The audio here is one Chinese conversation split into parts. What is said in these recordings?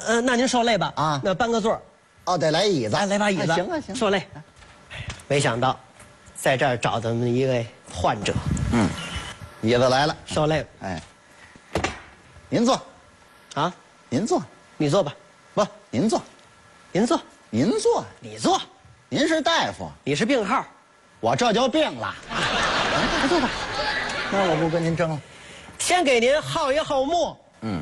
那您受累吧。 啊， 那搬个座。 哦，得来椅子。 来把椅子。 行啊行。 受累。没想到，在这儿找到那么一位患者。 椅子来了， 受累了。 哎，您坐。 啊， 您坐。 你坐吧。 不，您坐。 您坐。 您坐。 你坐。 您是大夫， 你是病号。 我这就病了。坐吧。那我不跟您争了。 先给您号一号脉。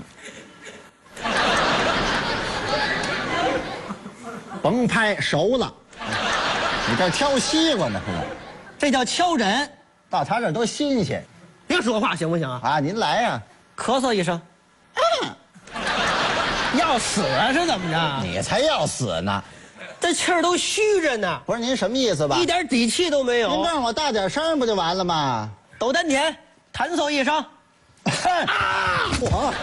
甭拍，熟了。你这挑西瓜呢是吧？ 这叫敲诊。 到他这儿都新鲜。 别说话行不行啊？ 啊，您来呀。 咳嗽一声。要死啊？是怎么着？ 你才要死呢。 这气儿都虚着呢。 不是您什么意思吧？ 一点底气都没有。 您让我大点声不就完了吗？ 抖丹田，弹奏一声。 啊！我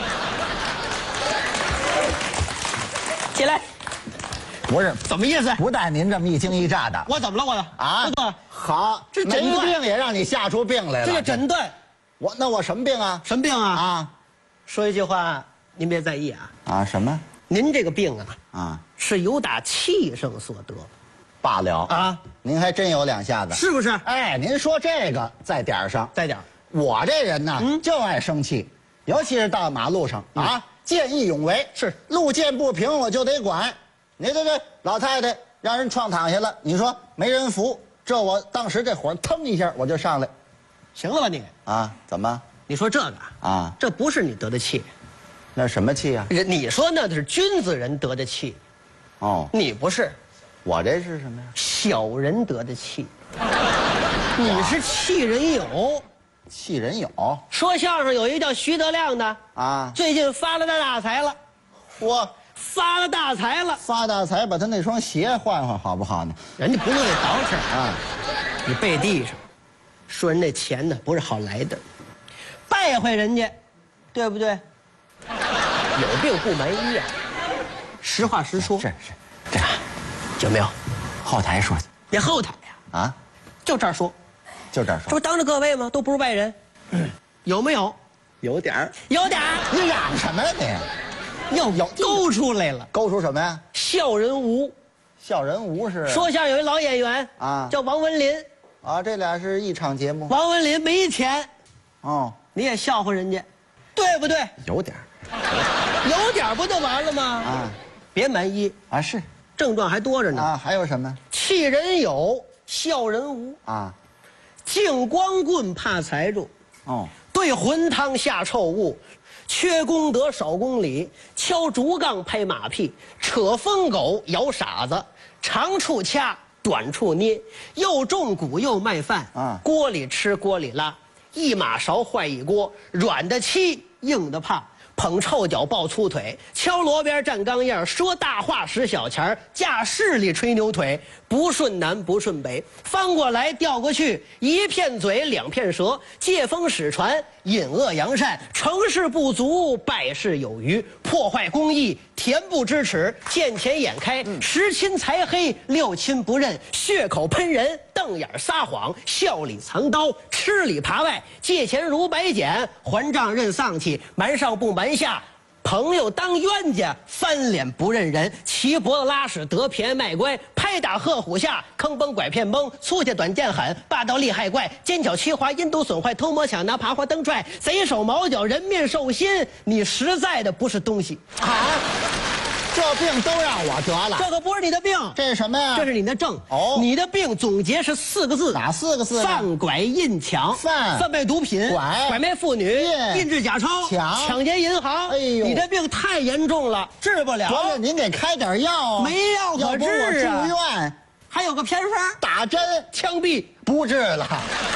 起来。 不是怎么意思？ 不带您这么一惊一乍的。 我怎么了？我啊， 这个好， 这诊断没病也让你吓出病来了。 这个诊断我什么病啊？ 什么病啊？ 啊说一句话，您别在意啊。 啊什么您这个病啊？ 是由打气盛所得。 罢了啊， 您还真有两下子， 是不是？ 哎，您说这个在点儿上， 在点儿。 我这人呢，就爱生气，尤其是到马路上啊，见义勇为。 是路见不平我就得管。你这老太太让人撞躺下了，你说没人扶，这我当时这火腾一下我就上来。 行了吧你？ 啊，怎么你说这个啊？ 这不是你得的气， 那什么气啊？ 你说那是君子人得的气， 哦， 你不是我这是什么呀？ 小人得的气。你是气人有。 气人有说相声有一个叫徐德亮的啊， 最近发了大财了。 我发了大财了， 发大财，把他那双鞋换换好不好呢？ 人家不用得捯饬啊， 你背地上说人那钱呢不是好来的，败坏人家，对不对？有病不埋医啊，实话实说。 是，这有没有？ 后台说去别后台呀， 啊， 就这儿说， 就这儿说， 这不当着各位吗？都不是外人，有没有？ 有点儿。 有点儿。 你嚷什么呀你？ 有勾出来了， 勾出什么呀？ 笑人无。 笑人无是说相声有一老演员啊， 叫王文林。 啊，这俩是一场节目。 王文林没钱， 哦， 你也笑话人家，对不对？ 有点儿有点不就完了吗？ 啊， 别满意啊是症状还多着呢。 啊，还有什么气人有，笑人无。 啊？ 净光棍怕财主， 哦， 对魂汤下臭物，缺功德少公理，敲竹杠拍马屁，扯疯狗摇傻子，长处掐短处捏，又种谷又卖饭啊， 锅里吃锅里拉，一马勺坏一锅，软的欺硬的怕，捧臭脚抱粗腿，敲锣边站钢样，说大话使小钱儿，架势里吹牛腿，不顺南不顺北，翻过来调过去，一片嘴两片舌，借风使船，引恶扬善，成事不足，败事有余，破坏公义，恬不知耻，见钱眼开，识亲才黑，六亲不认，血口喷人，瞪眼撒谎，笑里藏刀，吃里扒外，借钱如白捡，还账认丧气，瞒上不瞒下，朋友当冤家，翻脸不认人，骑脖子拉屎得便宜卖乖，拍打喝虎下，坑崩拐骗蒙，粗下短见狠，霸道厉害怪，奸巧欺滑，阴毒损坏，偷摸抢拿，爬花蹬踹，贼手毛脚，人面兽心，你实在的不是东西啊，这病都让我得了， 这可不是你的病， 这是什么呀？ 这是你的症。 哦， 你的病总结是4个字， 哪4个字？ 贩拐印抢，贩卖毒品，拐卖妇女，印制假钞，抢劫银行。哎呦，你这病太严重了，治不了。 得了，您给开点药。 没药可治啊！ 要不我住院， 还有个偏方， 打针、 枪毙， 不治了。